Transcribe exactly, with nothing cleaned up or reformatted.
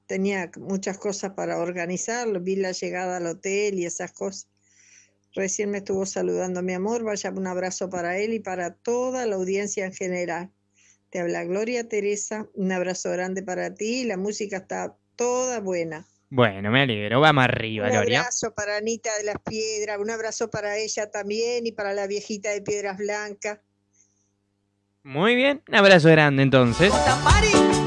tenía muchas cosas para organizar, vi la llegada al hotel y esas cosas. Recién me estuvo saludando mi amor, vaya un abrazo para él y para toda la audiencia en general. Te habla Gloria Teresa, un abrazo grande para ti, la música está toda buena. Bueno, me alegro. Vamos arriba, Un Gloria. abrazo para Anita de las Piedras, un abrazo para ella también y para la viejita de Piedras Blancas. Muy bien, un abrazo grande entonces.